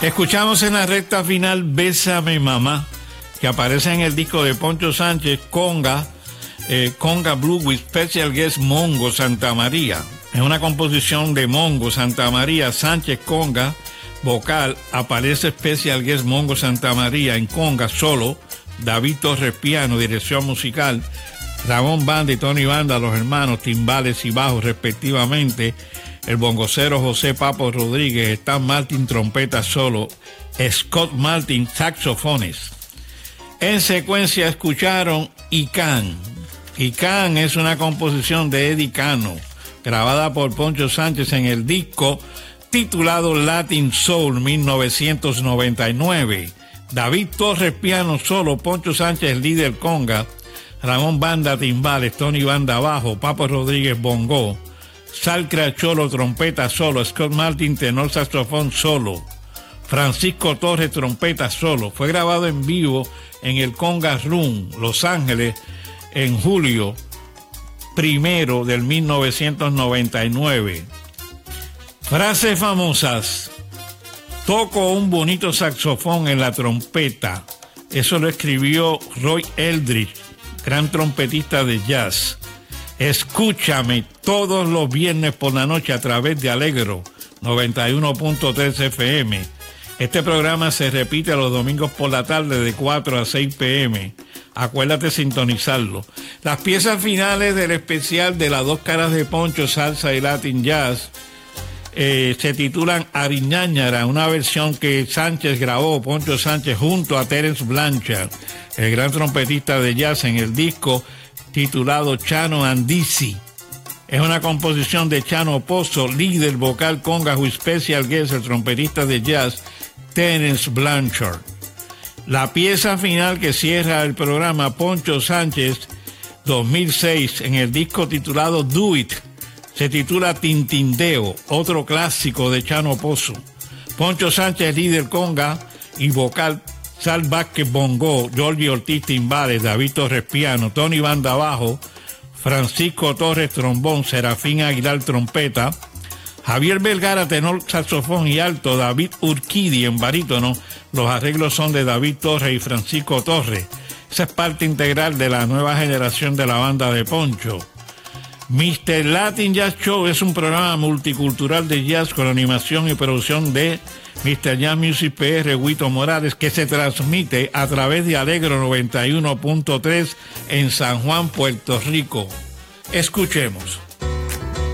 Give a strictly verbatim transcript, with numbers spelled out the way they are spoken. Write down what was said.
Escuchamos en la recta final Bésame Mamá, que aparece en el disco de Poncho Sánchez, Conga, eh, Conga Blue with Special Guest Mongo Santa María. Es una composición de Mongo Santa María, Sánchez Conga, vocal, aparece Special Guest Mongo Santa María en Conga solo, David Torres piano, dirección musical, Ramón Banda y Tony Banda, los hermanos, timbales y bajos respectivamente, el bongocero José Papo Rodríguez, Stan Martin trompeta solo, Scott Martin saxofones. En secuencia escucharon Icán. Icán es una composición de Eddie Cano, grabada por Poncho Sánchez en el disco titulado Latin Soul mil novecientos noventa y nueve. David Torres piano solo, Poncho Sánchez líder conga, Ramón Banda timbales, Tony Banda bajo, Papo Rodríguez bongo, Salcra Cholo trompeta solo, Scott Martin tenor saxofón solo, Francisco Torres trompeta solo. Fue grabado en vivo en el Conga Room, Los Ángeles, en julio primero del mil novecientos noventa y nueve. Frases famosas: toco un bonito saxofón en la trompeta. Eso lo escribió Roy Eldridge, gran trompetista de jazz. Escúchame todos los viernes por la noche a través de Alegro noventa y uno punto tres F M. Este programa se repite los domingos por la tarde de cuatro a seis p m Acuérdate sintonizarlo. Las piezas finales del especial de las dos caras de Poncho, salsa y Latin Jazz, eh, se titulan Ariñáñara, una versión que Sánchez grabó, Poncho Sánchez, junto a Terence Blanchard, el gran trompetista de jazz, en el disco titulado Chano and Dizzy. Es una composición de Chano Pozo, líder vocal conga with special guest, el trompetista de jazz Terence Blanchard. La pieza final que cierra el programa, Poncho Sánchez, dos mil seis, en el disco titulado Do It, se titula Tintindeo, otro clásico de Chano Pozo. Poncho Sánchez líder conga y vocal, Sal Vázquez bongo, Jorge Ortiz timbales, David Torres piano, Tony Banda bajo, Francisco Torres trombón, Serafín Aguilar trompeta, Javier Vergara tenor saxofón y alto, David Urquidi en barítono. Los arreglos son de David Torres y Francisco Torres. Esa es parte integral de la nueva generación de la banda de Poncho. mister Latin Jazz Show es un programa multicultural de jazz con animación y producción de mister Jazz Music P R, Huito Morales, que se transmite a través de Alegro noventa y uno punto tres en San Juan, Puerto Rico. Escuchemos.